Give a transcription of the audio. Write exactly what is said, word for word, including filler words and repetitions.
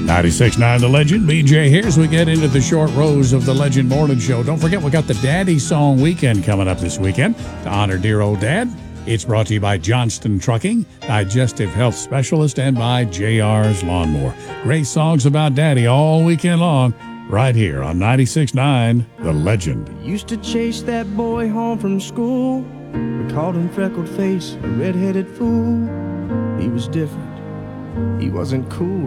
ninety-six point nine The Legend, B J here as we get into the short rows of the Legend Morning Show. Don't forget, we got the Daddy Song Weekend coming up this weekend to honor dear old Dad. It's brought to you by Johnston Trucking, Digestive Health Specialist, and by J R's Lawnmower. Great songs about Daddy all weekend long, right here on ninety-six point nine The Legend. Used to chase that boy home from school. We called him Freckled Face, a red-headed fool. He was different. He wasn't cool.